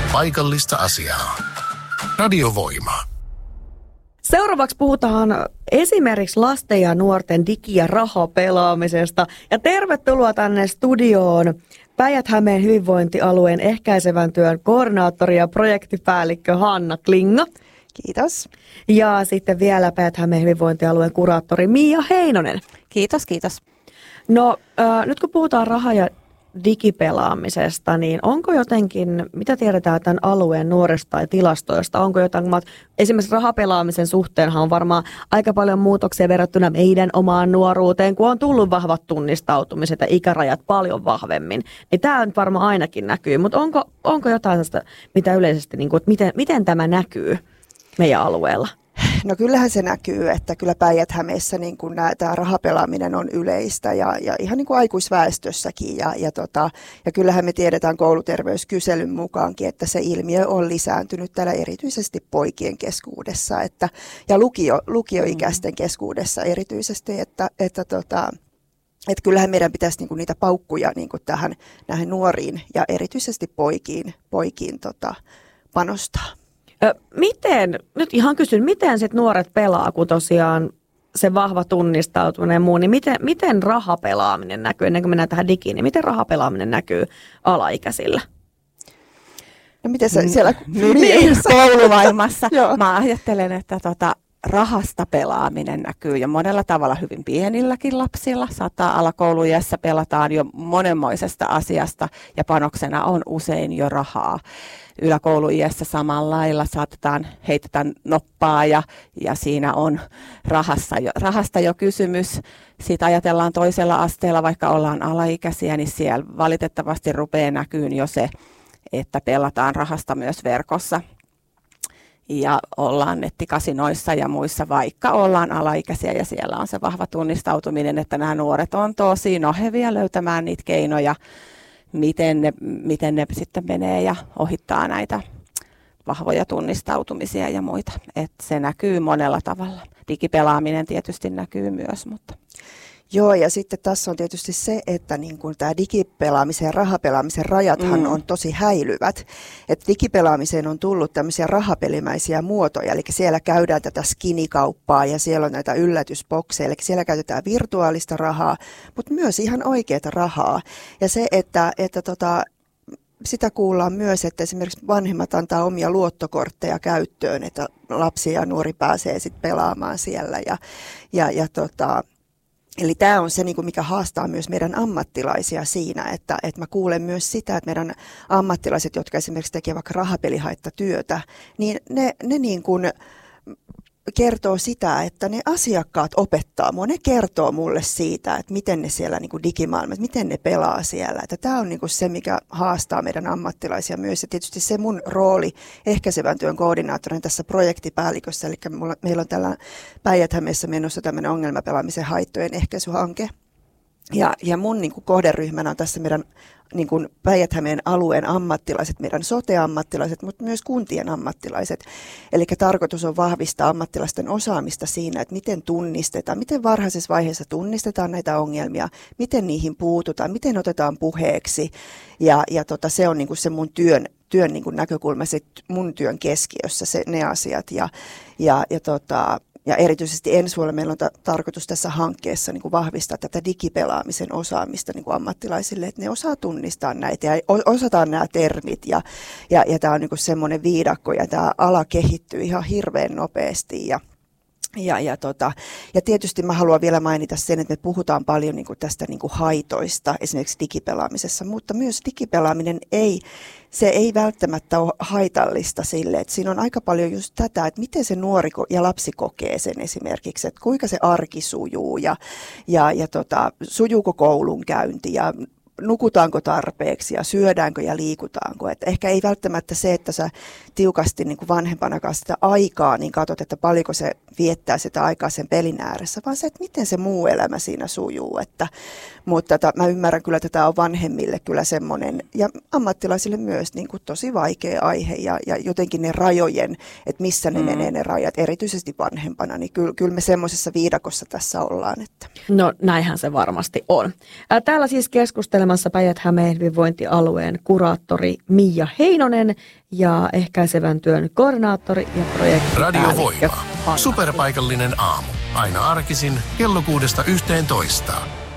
paikallista asiaa. Radiovoima. Seuraavaksi puhutaan esimerkiksi lasten ja nuorten digi- ja rahapelaamisesta. Ja tervetuloa tänne studioon Päijät-Hämeen hyvinvointialueen ehkäisevän työn koordinaattori ja projektipäällikkö Hanna Klinga. Kiitos. Ja sitten vielä Päijät-Hämeen hyvinvointialueen kuraattori Mia Heinonen. Kiitos, kiitos. No nyt kun puhutaan raha- ja digipelaamisesta, niin onko jotenkin, mitä tiedetään tämän alueen nuorista tai tilastoista, onko jotain, esimerkiksi rahapelaamisen suhteenhan on varmaan aika paljon muutoksia verrattuna meidän omaan nuoruuteen, kun on tullut vahvat tunnistautumiset ja ikärajat paljon vahvemmin, niin tämä nyt varmaan ainakin näkyy, mutta onko jotain sellaista, mitä yleisesti, niin kuin, miten tämä näkyy meidän alueella? No kyllähän se näkyy, että kyllä Päijät-Hämeessä niin kuin tämä rahapelaaminen on yleistä ja ihan niin kuin aikuisväestössäkin. Ja kyllähän me tiedetään kouluterveyskyselyn mukaankin, että se ilmiö on lisääntynyt täällä erityisesti poikien keskuudessa ja lukioikäisten keskuudessa erityisesti, että kyllähän meidän pitäisi niin kuin niitä paukkuja niin kuin näihin nuoriin ja erityisesti poikiin panostaa. Nyt ihan kysyn, miten sit nuoret pelaa, kun tosiaan se vahva tunnistautuminen ja muu, niin miten rahapelaaminen näkyy, ennen kuin mennään tähän digiin, niin miten rahapelaaminen näkyy alaikäisillä? No miten sä siellä koulumaailmassa? Mä ajattelen, että rahasta pelaaminen näkyy jo monella tavalla hyvin pienilläkin lapsilla. Saattaa alakouluiässä pelataan jo monenmoisesta asiasta ja panoksena on usein jo rahaa. Yläkouluiässä samalla lailla heitetään noppaa ja siinä on rahasta jo kysymys. Siitä ajatellaan toisella asteella, vaikka ollaan alaikäisiä, niin siellä valitettavasti rupeaa näkyyn jo se, että pelataan rahasta myös verkossa. Ja ollaan nettikasinoissa ja muissa, vaikka ollaan alaikäisiä ja siellä on se vahva tunnistautuminen, että nämä nuoret on tosi nohevia löytämään niitä keinoja, miten ne sitten menee ja ohittaa näitä vahvoja tunnistautumisia ja muita. Et se näkyy monella tavalla. Digipelaaminen tietysti näkyy myös, mutta... Joo, ja sitten tässä on tietysti se, että niin kuin tämä digipelaamisen ja rahapelaamisen rajathan on tosi häilyvät. Että digipelaamiseen on tullut tämmöisiä rahapelimäisiä muotoja, eli siellä käydään tätä skinikauppaa ja siellä on näitä yllätysbokseja, eli siellä käytetään virtuaalista rahaa, mutta myös ihan oikeaa rahaa. Ja se, että sitä kuullaan myös, että esimerkiksi vanhemmat antaa omia luottokortteja käyttöön, että lapsi ja nuori pääsee sitten pelaamaan siellä Eli tämä on se, mikä haastaa myös meidän ammattilaisia siinä, että mä kuulen myös sitä, että meidän ammattilaiset, jotka esimerkiksi tekevät vaikka rahapelihaittatyötä, niin ne niin kuin kertoo sitä, että ne asiakkaat opettaa mua, ne kertoo mulle siitä, että miten ne siellä niin kuin digimaailmassa, miten ne pelaa siellä. Että tämä on niin kuin se, mikä haastaa meidän ammattilaisia myös. Ja tietysti se mun rooli ehkäisevän työn koordinaattorina tässä projektipäällikössä, eli meillä on tällä Päijät-Hämeessä menossa tämmöinen ongelmapelaamisen haittojen ehkäisyhanke. Ja mun niin kuin kohderyhmänä on tässä meidän niin kuin Päijät-Hämeen alueen ammattilaiset, meidän sote-ammattilaiset, mutta myös kuntien ammattilaiset. Eli tarkoitus on vahvistaa ammattilaisten osaamista siinä, että miten tunnistetaan, miten varhaisessa vaiheessa tunnistetaan näitä ongelmia, miten niihin puututaan, miten otetaan puheeksi. Ja se on niin kuin se mun työn niin kuin näkökulma, se mun työn keskiössä ne asiat. Ja erityisesti ensi vuonna meillä on tarkoitus tässä hankkeessa niin kuin vahvistaa tätä digipelaamisen osaamista niin kuin ammattilaisille, että ne osaa tunnistaa näitä ja osataan nämä termit. Ja tämä on niin kuin semmoinen viidakko ja tämä ala kehittyy ihan hirveän nopeasti. Ja tietysti mä haluan vielä mainita sen, että me puhutaan paljon niin kuin tästä niin kuin haitoista esimerkiksi digipelaamisessa, mutta myös digipelaaminen ei välttämättä ole haitallista sille, että siinä on aika paljon just tätä, että miten se nuori ja lapsi kokee sen esimerkiksi, että kuinka se arki sujuu ja sujuuko koulunkäynti ja nukutaanko tarpeeksi ja syödäänkö ja liikutaanko. Että ehkä ei välttämättä se, että sä tiukasti niin kuin vanhempana kanssa sitä aikaa, niin katsot, että paljonko se viettää sitä aikaa sen pelin ääressä, vaan se, että miten se muu elämä siinä sujuu. Mutta mä ymmärrän kyllä, että tämä on vanhemmille kyllä semmoinen, ja ammattilaisille myös niin kuin tosi vaikea aihe, ja jotenkin ne rajojen, että missä ne menee ne rajat, erityisesti vanhempana, niin kyllä me semmoisessa viidakossa tässä ollaan. Että. No näinhän se varmasti on. Täällä siis keskustelemassa jutustelemassa Päijät-Hämeen hyvinvointialueen kuraattori Mia Heinonen ja ehkäisevän työn koordinaattori ja projektipäällikkö Radio Voima. Hanna. Superpaikallinen aamu. Aina arkisin kello 6–11.